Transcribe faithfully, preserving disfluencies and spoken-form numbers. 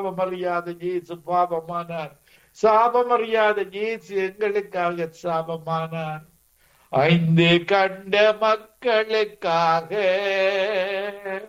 சாபமறியாத இயேசு பாவமானார். சாபமறியாத இயேசு எங்களுக்காக சாபமானார். ஐந்து கண்ட மக்களுக்காக